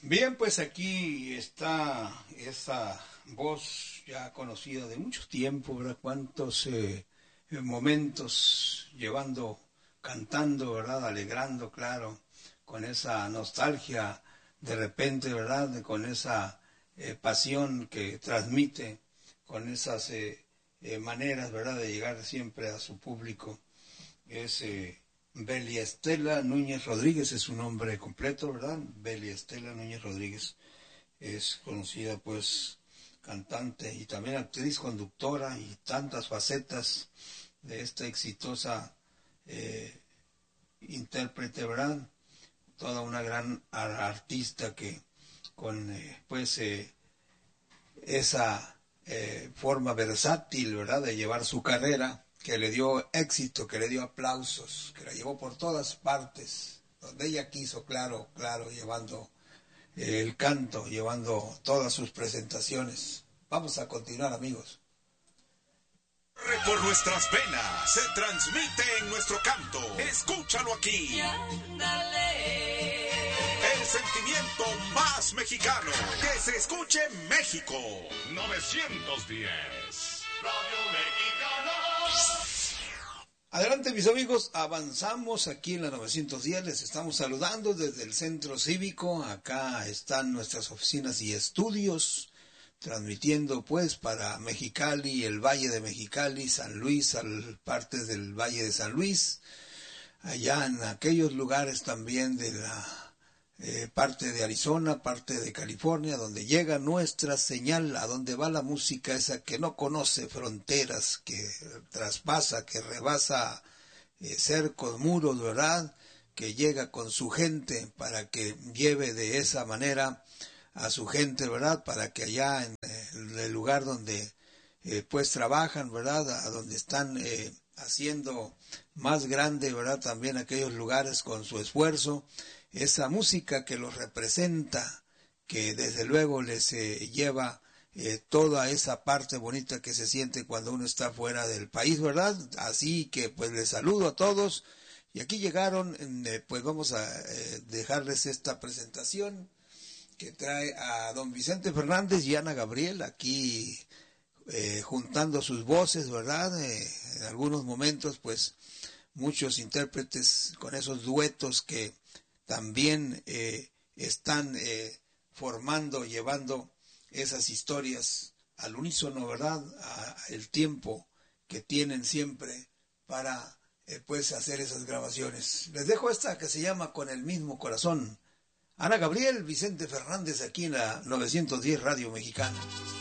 Bien, pues aquí está esa voz ya conocida de mucho tiempo, ¿verdad? Cuántos momentos llevando, cantando, ¿verdad? Alegrando, claro, con esa nostalgia de repente, ¿verdad? Con esa pasión que transmite, con esas maneras, ¿verdad? De llegar siempre a su público. Es Belia Estela Núñez Rodríguez, es su nombre completo, ¿verdad? Belia Estela Núñez Rodríguez es conocida pues cantante y también actriz, conductora y tantas facetas de esta exitosa intérprete, ¿verdad? Toda una gran artista que con esa forma versátil, ¿verdad?, de llevar su carrera, que le dio éxito, que le dio aplausos, que la llevó por todas partes, donde ella quiso, claro, claro, llevando el canto, llevando todas sus presentaciones. Vamos a continuar, amigos. Por nuestras venas se transmite en nuestro canto. Escúchalo aquí. El sentimiento más mexicano. Que se escuche en México. 910 Radio Mexicana. Adelante, mis amigos, avanzamos aquí en la 910, les estamos saludando desde el Centro Cívico. Acá están nuestras oficinas y estudios, transmitiendo pues para Mexicali, el Valle de Mexicali, San Luis, partes del Valle de San Luis, allá en aquellos lugares también de la parte de Arizona, parte de California, donde llega nuestra señal, a donde va la música esa que no conoce fronteras, que traspasa, que rebasa cercos, muros, ¿verdad?, que llega con su gente para que lleve de esa manera a su gente, ¿verdad?, para que allá en el lugar donde pues trabajan, ¿verdad?, a donde están haciendo más grande, ¿verdad?, también aquellos lugares con su esfuerzo, esa música que los representa, que desde luego les lleva toda esa parte bonita que se siente cuando uno está fuera del país, ¿verdad? Así que pues les saludo a todos, y aquí llegaron, pues vamos a dejarles esta presentación que trae a don Vicente Fernández y Ana Gabriel aquí juntando sus voces, ¿verdad? En algunos momentos pues muchos intérpretes con esos duetos que también están formando, llevando esas historias al unísono, ¿verdad?, el tiempo que tienen siempre para pues hacer esas grabaciones. Les dejo esta que se llama Con el mismo corazón. Ana Gabriel, Vicente Fernández, aquí en la 910 Radio Mexicana.